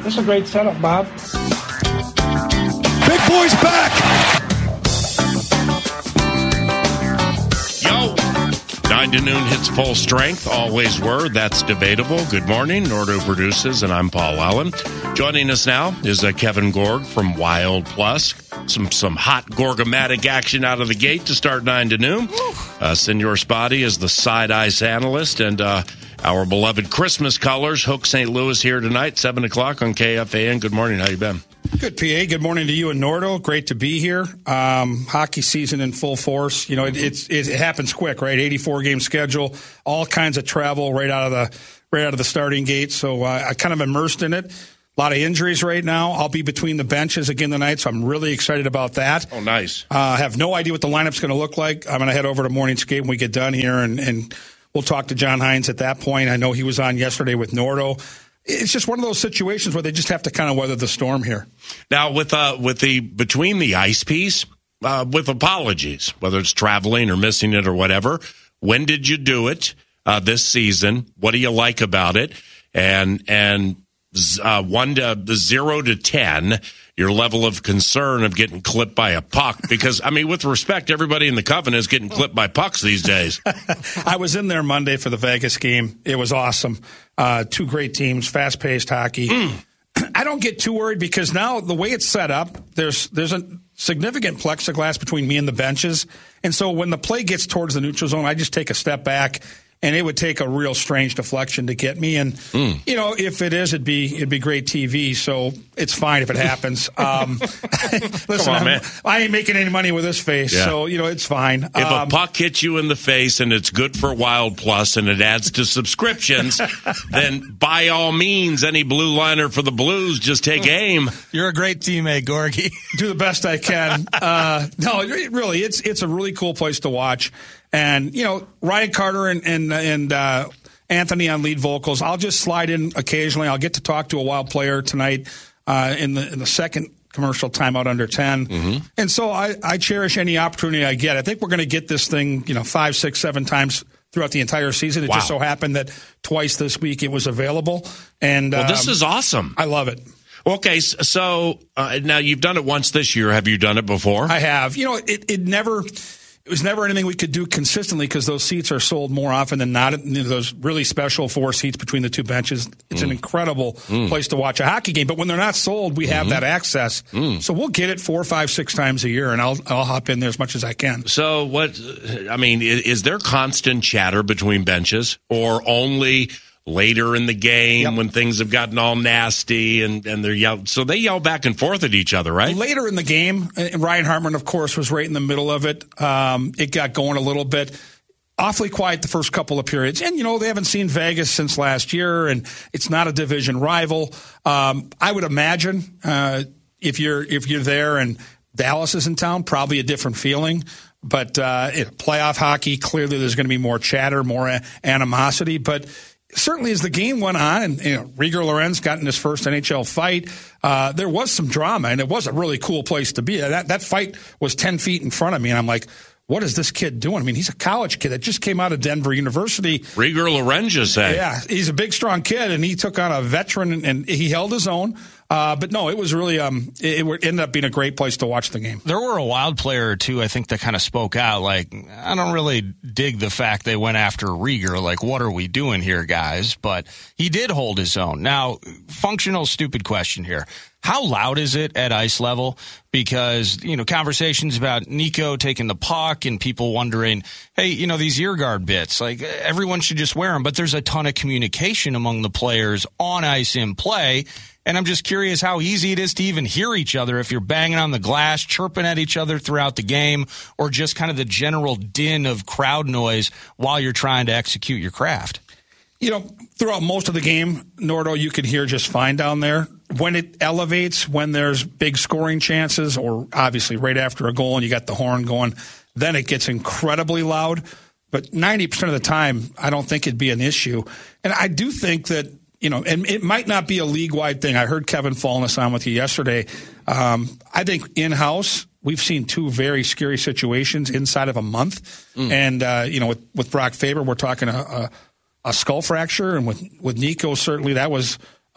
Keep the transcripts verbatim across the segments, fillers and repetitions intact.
This is a great setup, Bob. Big boy's back. Yo. nine to noon hits full strength. Always were. That's debatable. Good morning. Nordo produces, and I'm Paul Allen. Joining us now is uh, Kevin Gorg from Wild Plus. Some some hot Gorgomatic action out of the gate to start nine to noon. Uh, Senor Spotty is the side ice analyst, and uh, our beloved Christmas colors, Hook Saint Louis, here tonight, seven o'clock on K F A N. Good morning. How you been? Good, P A. Good morning to you and Nordo. Great to be here. Um, hockey season in full force. You know, it, it's, it happens quick, right? eighty-four game schedule, all kinds of travel right out of the right out of the starting gate. So uh, I kind of immersed in it. A lot of injuries right now. I'll be between the benches again tonight, so I'm really excited about that. Oh, nice. Uh, I have no idea what the lineup's going to look like. I'm going to head over to Morning Skate when we get done here, and, and we'll talk to John Hines at that point. I know he was on yesterday with Nordo. It's just one of those situations where they just have to kind of weather the storm here. Now, with uh, with the between the ice piece, uh, with apologies, whether it's traveling or missing it or whatever, when did you do it uh, this season? What do you like about it? And and uh, one to the zero to ten, your level of concern of getting clipped by a puck. Because, I mean, with respect, everybody in the Covenant is getting clipped by pucks these days. I was in there Monday for the Vegas game. It was awesome. Uh, two great teams, fast-paced hockey. Mm. I don't get too worried because now the way it's set up, there's there's a significant plexiglass between me and the benches. And so when the play gets towards the neutral zone, I just take a step back. And it would take a real strange deflection to get me. And, mm. you know, if it is, it'd be it'd be great T V. So it's fine if it happens. Um, listen, on, man. I ain't making any money with this face. Yeah. So, you know, it's fine. If um, a puck hits you in the face and it's good for Wild Plus and it adds to subscriptions, then by all means, any blue liner for the Blues, just take aim. You're a great teammate, Gorgie. Do the best I can. Uh, no, really, it's it's a really cool place to watch. And, you know, Ryan Carter and and, and uh, Anthony on lead vocals. I'll just slide in occasionally. I'll get to talk to a Wild player tonight uh, in the in the second commercial timeout under ten. Mm-hmm. And so I, I cherish any opportunity I get. I think we're going to get this thing, you know, five, six, seven times throughout the entire season. It wow. just so happened that twice this week it was available. And well, this um, is awesome. I love it. Okay, so uh, now you've done it once this year. Have you done it before? I have. You know, it, it never... It was never anything we could do consistently because those seats are sold more often than not. You know, those really special four seats between the two benches. It's mm. an incredible mm. place to watch a hockey game. But when they're not sold, we mm-hmm. have that access. Mm. So we'll get it four, five, six times a year, and I'll I'll hop in there as much as I can. So what? I mean, is, is there constant chatter between benches, or only later in the game yep. when things have gotten all nasty and, and they're yell? So they yell back and forth at each other, right? Later in the game, and Ryan Hartman, of course, was right in the middle of it. Um, it got going a little bit. Awfully quiet the first couple of periods. And, you know, they haven't seen Vegas since last year, and it's not a division rival. Um, I would imagine uh, if you're if you're there and Dallas is in town, probably a different feeling. But uh, in playoff hockey, clearly there's going to be more chatter, more animosity. But certainly as the game went on, and you know, Rieger Lorenz got in his first N H L fight, uh, there was some drama, and it was a really cool place to be. That that fight was ten feet in front of me, and I'm like, what is this kid doing? I mean, he's a college kid that just came out of Denver University. Rieger Lorenz, you say? Yeah, he's a big, strong kid, and he took on a veteran, and, and he held his own. Uh, but no, it was really um, it, it ended up being a great place to watch the game. There were a Wild player or two, I think, that kind of spoke out. Like, I don't really dig the fact they went after Rieger. Like, what are we doing here, guys? But he did hold his own. Now, functional, stupid question here. How loud is it at ice level? Because, you know, conversations about Nico taking the puck and people wondering, hey, you know, these ear guard bits, like everyone should just wear them. But there's a ton of communication among the players on ice in play. And I'm just curious how easy it is to even hear each other if you're banging on the glass, chirping at each other throughout the game, or just kind of the general din of crowd noise while you're trying to execute your craft. You know, throughout most of the game, Nordo, you could hear just fine down there. When it elevates, when there's big scoring chances, or obviously right after a goal and you got the horn going, then it gets incredibly loud. But ninety percent of the time, I don't think it'd be an issue. And I do think that, you know, and it might not be a league-wide thing. I heard Kevin Fallness on with you yesterday. Um, I think in-house, we've seen two very scary situations inside of a month. Mm. And, uh, you know, with, with Brock Faber, we're talking a, a, a skull fracture. And with, with Nico, certainly that was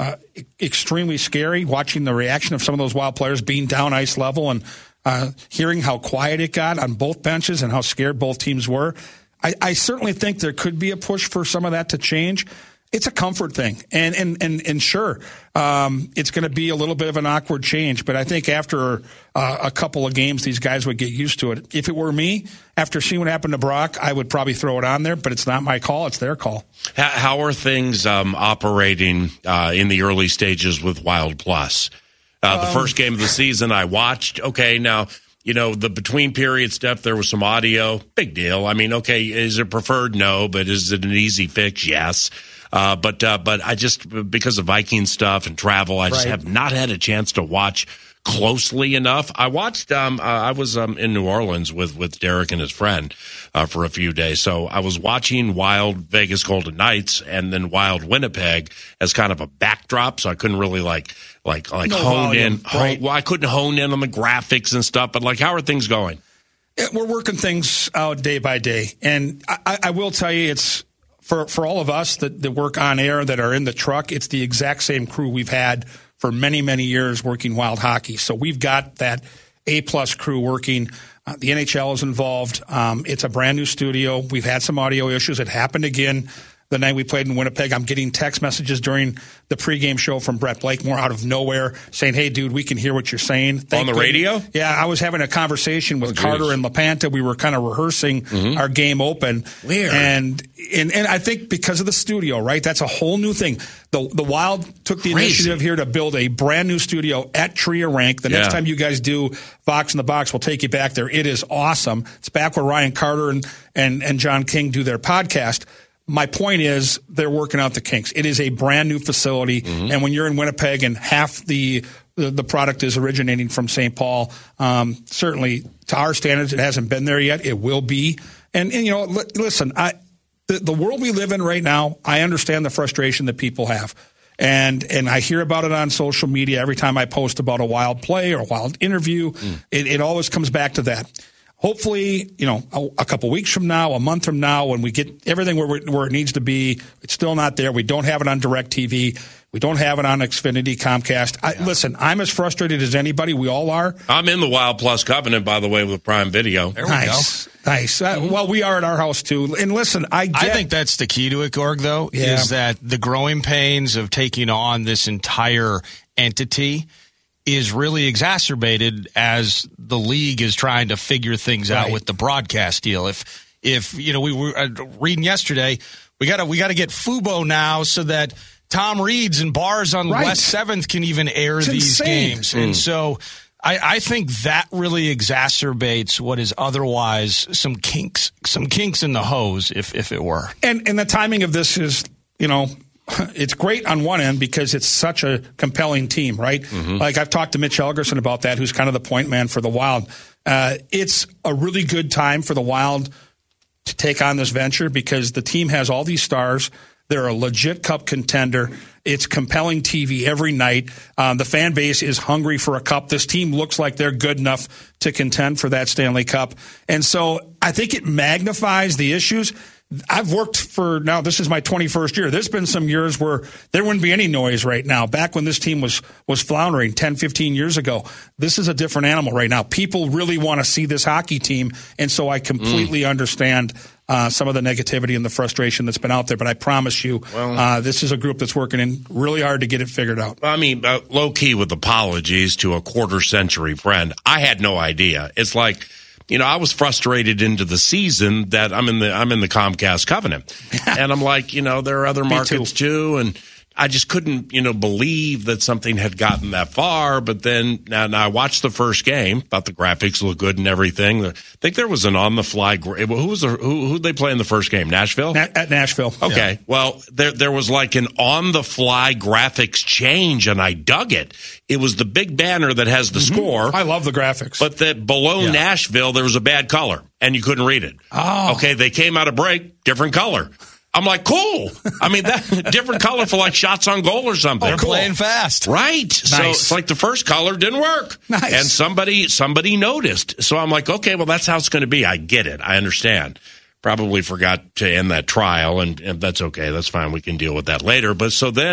uh, extremely scary watching the reaction of some of those Wild players being down ice level and uh, hearing how quiet it got on both benches and how scared both teams were. I, I certainly think there could be a push for some of that to change. It's a comfort thing, and and and, and sure, um, it's going to be a little bit of an awkward change. But I think after uh, a couple of games, these guys would get used to it. If it were me, after seeing what happened to Brock, I would probably throw it on there. But it's not my call; it's their call. How, how are things um, operating uh, in the early stages with Wild Plus? Uh, the um, first game of the season, I watched. Okay, now. You know, the between period stuff, there was some audio. Big deal. I mean, okay, is it preferred? No. But is it an easy fix? Yes. Uh, but uh, but I just, because of Viking stuff and travel, I just right. have not had a chance to watch closely enough. I watched, um, uh, I was um, in New Orleans with, with Derek and his friend uh, for a few days. So I was watching Wild Vegas Golden Knights and then Wild Winnipeg as kind of a backdrop. So I couldn't really like, like, like no hone volume, in. Hone, right. Well, I couldn't hone in on the graphics and stuff, but like, how are things going? We're working things out day by day. And I, I will tell you, it's, For for all of us that, that work on air, that are in the truck, it's the exact same crew we've had for many, many years working Wild hockey. So we've got that A-plus crew working. Uh, the N H L is involved. Um, it's a brand-new studio. We've had some audio issues. It happened again the night we played in Winnipeg. I'm getting text messages during the pregame show from Brett Blakemore out of nowhere saying, hey, dude, we can hear what you're saying. Thank On the radio? God. Yeah, I was having a conversation with oh, Carter and LaPanta. We were kind of rehearsing mm-hmm. our game open. Weird. And, and and I think because of the studio, right, that's a whole new thing. The the Wild took the Crazy. initiative here to build a brand new studio at Tria Rank. The yeah. next time you guys do Fox in the Box, we'll take you back there. It is awesome. It's back where Ryan Carter and, and, and John King do their podcast. My point is they're working out the kinks. It is a brand new facility, mm-hmm. and when you're in Winnipeg and half the the, the product is originating from Saint Paul, um, certainly to our standards, it hasn't been there yet. It will be. And, and you know, l- listen, I, the, the world we live in right now, I understand the frustration that people have. And and I hear about it on social media every time I post about a Wild play or a Wild interview. Mm. It, it always comes back to that. Hopefully, you know, a, a couple weeks from now, a month from now, when we get everything where, where it needs to be, it's still not there. We don't have it on DirecTV. We don't have it on Xfinity, Comcast. I, yeah. Listen, I'm as frustrated as anybody. We all are. I'm in the Wild Plus covenant, by the way, with Prime Video. There we nice. go. Nice. Uh, well, we are at our house, too. And listen, I get... I think that's the key to it, Gorg, though, yeah. is that the growing pains of taking on this entire entity is really exacerbated as the league is trying to figure things right. out with the broadcast deal. If, if you know, we were reading yesterday, we got to we got to get Fubo now so that Tom Reed's and bars on right. West seventh can even air it's these insane. games. Mm. And so I, I think that really exacerbates what is otherwise some kinks, some kinks in the hose, if if it were. And and the timing of this is, you know, it's great on one end because it's such a compelling team, right? Mm-hmm. Like I've talked to Mitch Helgerson about that, who's kind of the point man for the Wild. Uh, it's a really good time for the Wild to take on this venture because the team has all these stars. They're a legit cup contender. It's compelling T V every night. Um, the fan base is hungry for a cup. This team looks like they're good enough to contend for that Stanley Cup. And so I think it magnifies the issues. I've worked for, now this is my twenty-first year. There's been some years where there wouldn't be any noise right now. Back when this team was was floundering ten, fifteen years ago. This is a different animal right now. People really want to see this hockey team, and so I completely mm. understand uh, some of the negativity and the frustration that's been out there. But I promise you, well, uh, this is a group that's working in really hard to get it figured out. I mean, uh, low-key with apologies to a quarter-century friend, I had no idea. It's like, you know, I was frustrated into the season that I'm in the I'm in the Comcast covenant, and I'm like, you know, there are other markets too. too, and I just couldn't, you know, believe that something had gotten that far. But then now, now I watched the first game. Thought the graphics looked good and everything. I think there was an on the fly. Who was the, who who they play in the first game? Nashville. Na- at Nashville. Okay. Yeah. Well, there there was like an on the fly graphics change, and I dug it. It was the big banner that has the mm-hmm. score. I love the graphics. But that below yeah. Nashville, there was a bad color, and you couldn't read it. Oh. Okay, they came out of break, different color. I'm like, cool. I mean, that different color for like shots on goal or something. They're cool. Playing fast. Right. Nice. So it's like the first color didn't work. Nice. And somebody somebody noticed. So I'm like, okay, well, that's how it's going to be. I get it. I understand. Probably forgot to end that trial, and, and that's okay. That's fine. We can deal with that later. But so then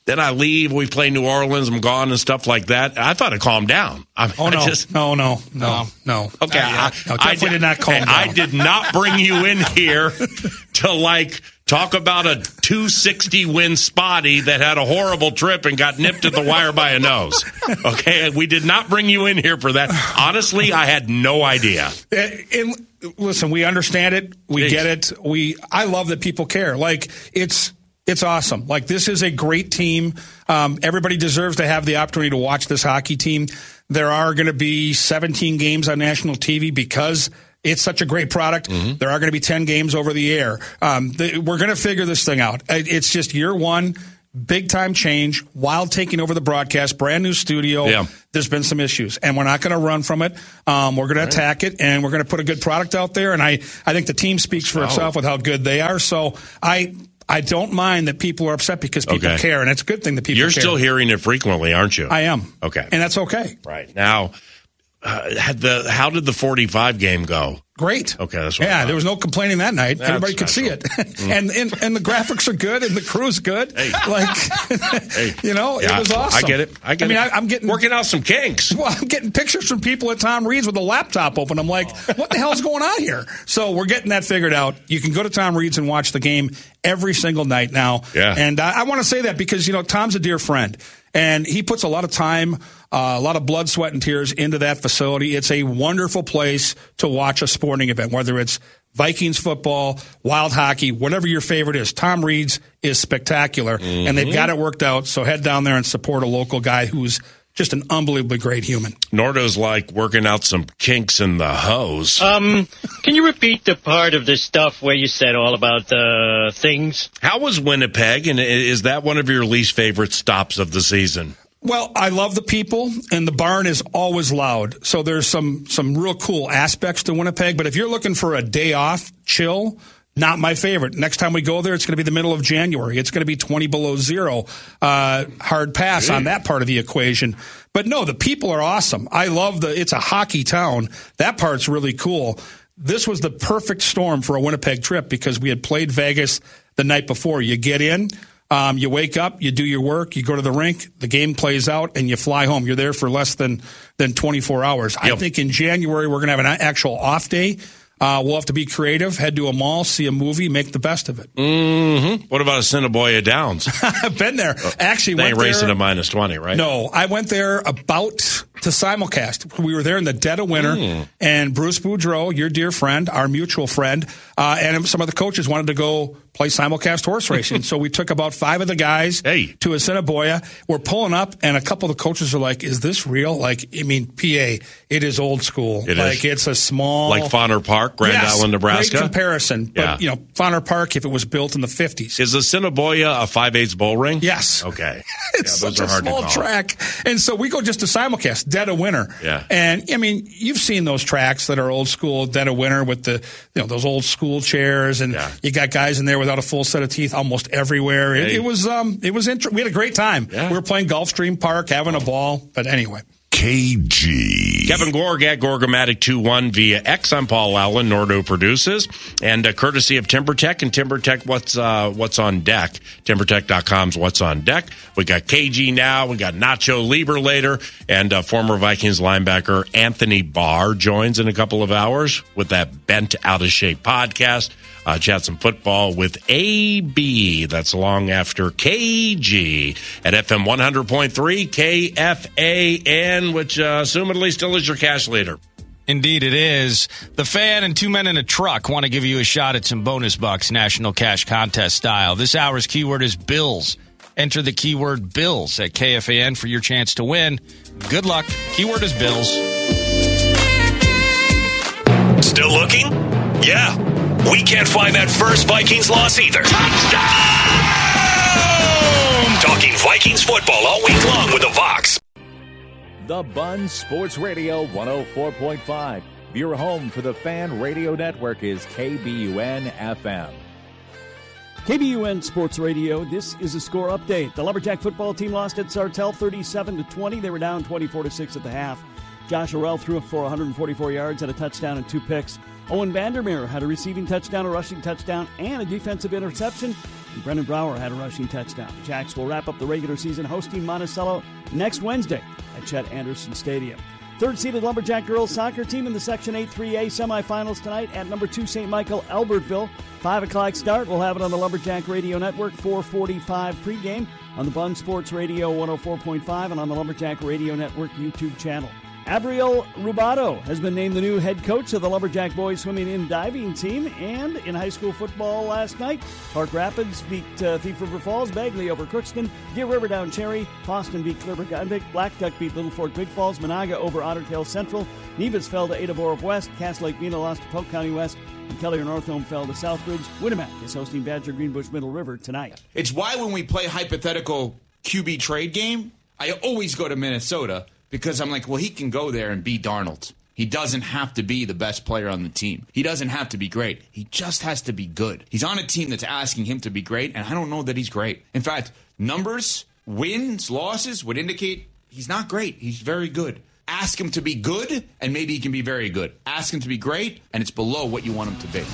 Then I leave. We play New Orleans. I'm gone and stuff like that. I thought it calmed down. I, oh, no. I just, no, no, no, no. Okay. I, no, definitely I, did not calm down. I did not bring you in here to, like, talk about a two sixty win Spotty that had a horrible trip and got nipped at the wire by a nose. Okay? We did not bring you in here for that. Honestly, I had no idea. And, listen, we understand it. We Jeez. get it. We. I love that people care. Like, it's... It's awesome. Like, this is a great team. Um, everybody deserves to have the opportunity to watch this hockey team. There are going to be seventeen games on national T V because it's such a great product. Mm-hmm. There are going to be ten games over the air. Um, the, we're going to figure this thing out. It's just year one, big-time change, Wild taking over the broadcast, brand new studio. Yeah. There's been some issues, and we're not going to run from it. Um, we're going to attack it, and we're going to put a good product out there. And I, I think the team speaks for oh. itself with how good they are. So I... I don't mind that people are upset because people okay. care, and it's a good thing that people You're care. You're still hearing it frequently, aren't you? I am. Okay. And that's okay. Right. Now, uh, had the how did the forty-five game go? Great. Okay, that's what yeah. There was no complaining that night. That's Everybody could see it, mm. and, and and the graphics are good, and the crew's good. Hey. Like, hey. you know, yeah, it was awesome. I get it. I get I mean, it. I, I'm getting working out some kinks. Well, I'm getting pictures from people at Tom Reed's with a laptop open. I'm like, oh. what the hell's going on here? So we're getting that figured out. You can go to Tom Reed's and watch the game every single night now. Yeah. And I, I want to say that because you know Tom's a dear friend. And he puts a lot of time, uh, a lot of blood, sweat, and tears into that facility. It's a wonderful place to watch a sporting event, whether it's Vikings football, Wild hockey, whatever your favorite is. Tom Reed's is spectacular, mm-hmm. and they've got it worked out. So head down there and support a local guy who's just an unbelievably great human. Nordo's like working out some kinks in the hose. Um, can you repeat the part of the stuff where you said all about the uh, things? How was Winnipeg, and is that one of your least favorite stops of the season? Well, I love the people, and the barn is always loud. So there's some some real cool aspects to Winnipeg. But if you're looking for a day off, chill, not my favorite. Next time we go there, it's going to be the middle of January. It's going to be twenty below zero. Uh, hard pass on that part of the equation. But no, the people are awesome. I love the, it's a hockey town. That part's really cool. This was the perfect storm for a Winnipeg trip because we had played Vegas the night before. You get in, um, you wake up, you do your work, you go to the rink, the game plays out, and you fly home. You're there for less than, than twenty-four hours. Yep. I think in January we're going to have an actual off day. Uh, we'll have to be creative, head to a mall, see a movie, make the best of it. Mm-hmm. What about Assiniboia Downs? I've been there. Actually, they went ain't racing there, to minus twenty, right? No, I went there about to simulcast. We were there in the dead of winter, mm. and Bruce Boudreau, your dear friend, our mutual friend, uh, and some of the coaches wanted to go play simulcast horse racing. So we took about five of the guys hey. to Assiniboia. We're pulling up, and a couple of the coaches are like, is this real? Like, I mean, P A, it is old school. It like, is. it's a small... Like Fauner Park, Grand yes, Island, Nebraska? Great comparison. But, yeah. you know, Fauner Park, if it was built in the fifties. Is Assiniboia a five-eighths bull ring? Yes. Okay. It's yeah, such a small track. And so we go just to simulcast, dead of winter. Yeah. And, I mean, you've seen those tracks that are old school, dead of winter with the, you know, those old school chairs, and yeah. you got guys in there without a full set of teeth almost everywhere. It, hey. it was, um, it was interesting. We had a great time. Yeah. We were playing Gulfstream Park, having a ball. But anyway. K G. Kevin Gorg at Gorgomatic two one via X. I'm Paul Allen. Nordo produces. And uh, courtesy of TimberTech and TimberTech, what's uh, what's on deck? TimberTech dot com's What's on Deck. We got K G now. We got Nacho Lieber later. And uh, former Vikings linebacker Anthony Barr joins in a couple of hours with that Bent Out of Shape podcast. Uh, chat some football with A B. That's long after K G at F M one hundred point three K F A N, which uh, assumedly still is your cash leader. Indeed it is. The Fan and Two Men in a Truck want to give you a shot at some bonus bucks, National Cash Contest style. This hour's keyword is Bills. Enter the keyword Bills at K F A N for your chance to win. Good luck. Keyword is Bills. Still looking? Yeah. We can't find that first Vikings loss either. Touchdown! Talking Vikings football all week long with the Vox. The Bun Sports Radio one oh four point five. Your home for the Fan Radio Network is K B U N F M. K B U N Sports Radio, this is a score update. The Lumberjack football team lost at Sartell thirty-seven to twenty. They were down twenty-four to six at the half. Josh Orell threw for one hundred forty-four yards, had a touchdown and two picks. Owen Vandermeer had a receiving touchdown, a rushing touchdown, and a defensive interception. And Brendan Brower had a rushing touchdown. Jacks will wrap up the regular season hosting Monticello next Wednesday at Chet Anderson Stadium. Third-seeded Lumberjack girls soccer team in the Section eight three A semifinals tonight at number two Saint Michael, Albertville. five o'clock start. We'll have it on the Lumberjack Radio Network, four forty-five pregame on the Bun Sports Radio one oh four point five and on the Lumberjack Radio Network YouTube channel. Abriel Rubato has been named the new head coach of the Lumberjack boys swimming and diving team. And in high school football last night, Park Rapids beat uh, Thief River Falls, Bagley over Crookston, Deer River down Cherry, Boston beat Clipper-Gunvick, Black Duck beat Little Fork Big Falls, Monaga over Otter Tail Central, Nevis fell to Ada Borup West, Cass Lake Mina lost to Polk County West, and Kelly Northome fell to Southbridge. Winnemac is hosting Badger Greenbush Middle River tonight. It's why when we play hypothetical Q B trade game, I always go to Minnesota. Because I'm like, well, he can go there and be Darnold. He doesn't have to be the best player on the team. He doesn't have to be great. He just has to be good. He's on a team that's asking him to be great, and I don't know that he's great. In fact, numbers, wins, losses would indicate he's not great. He's very good. Ask him to be good, and maybe he can be very good. Ask him to be great, and it's below what you want him to be.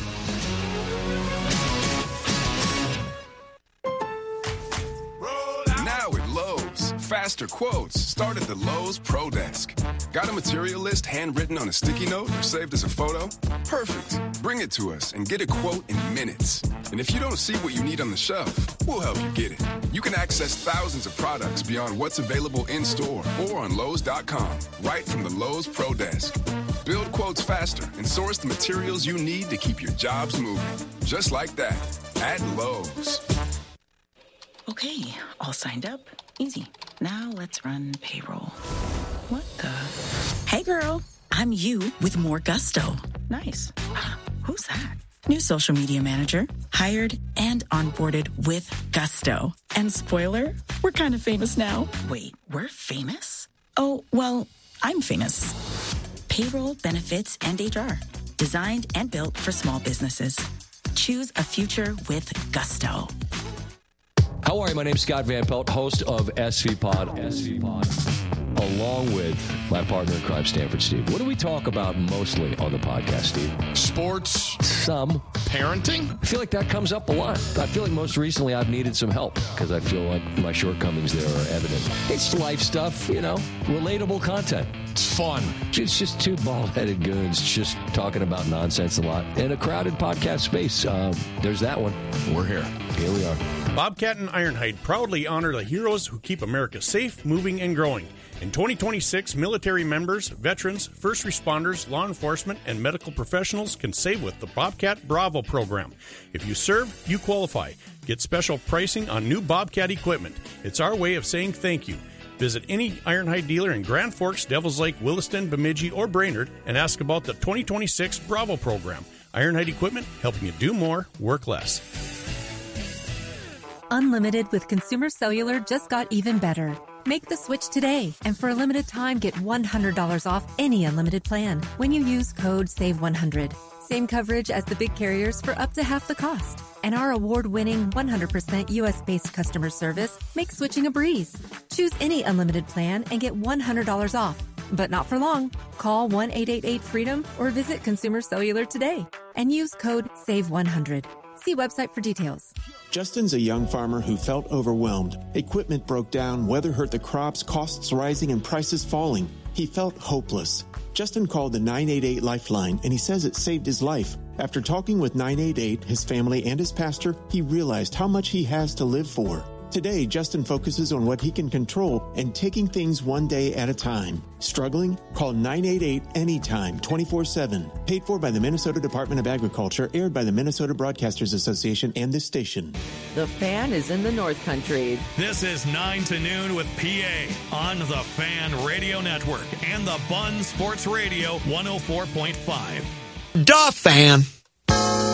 Faster quotes start at the Lowe's Pro Desk. Got a material list handwritten on a sticky note or saved as a photo? Perfect. Bring it to us and get a quote in minutes. And if you don't see what you need on the shelf, we'll help you get it. You can access thousands of products beyond what's available in-store or on Lowe's dot com, right from the Lowe's Pro Desk. Build quotes faster and source the materials you need to keep your jobs moving. Just like that, at Lowe's. Okay, all signed up. Easy. Now let's run payroll. What the? Hey girl, I'm you with more gusto. Nice. Who's that? New social media manager, hired and onboarded with gusto. And spoiler, we're kind of famous now. Wait, we're famous? Oh, well, I'm famous. Payroll, benefits, and H R. Designed and built for small businesses. Choose a future with gusto. How are you? My name's Scott Van Pelt, host of S V Pod. S V Pod. Along with my partner in crime, Stanford Steve. What do we talk about mostly on the podcast, Steve? Sports. Some. Parenting? I feel like that comes up a lot. I feel like most recently I've needed some help because I feel like my shortcomings there are evident. It's life stuff, you know, relatable content. It's fun. It's just two bald-headed goons just talking about nonsense a lot in a crowded podcast space. Uh, there's that one. We're here. Here we are. Bobcat and Ironhide proudly honor the heroes who keep America safe, moving, and growing. In twenty twenty-six, military members, veterans, first responders, law enforcement, and medical professionals can save with the Bobcat Bravo program. If you serve, you qualify. Get special pricing on new Bobcat equipment. It's our way of saying thank you. Visit any Ironhide dealer in Grand Forks, Devils Lake, Williston, Bemidji, or Brainerd and ask about the twenty twenty-six Bravo program. Ironhide equipment, helping you do more, work less. Unlimited with Consumer Cellular just got even better. Make the switch today, and for a limited time, get one hundred dollars off any unlimited plan when you use code save one hundred. Same coverage as the big carriers for up to half the cost. And our award-winning one hundred percent U S-based customer service makes switching a breeze. Choose any unlimited plan and get one hundred dollars off. But not for long. Call one eight eight eight freedom or visit Consumer Cellular today and use code save one hundred. See website for details. Justin's a young farmer who felt overwhelmed. Equipment broke down, weather hurt the crops, costs rising, and prices falling. He felt hopeless. Justin called the nine eight eight Lifeline, and he says it saved his life. After talking with nine eight eight, his family, and his pastor, he realized how much he has to live for. Today, Justin focuses on what he can control and taking things one day at a time. Struggling? Call nine eight eight anytime, twenty-four seven. Paid for by the Minnesota Department of Agriculture, aired by the Minnesota Broadcasters Association and this station. The Fan is in the North Country. This is nine to noon with P A on the Fan Radio Network and the Bun Sports Radio one oh four point five. Duh, Fan.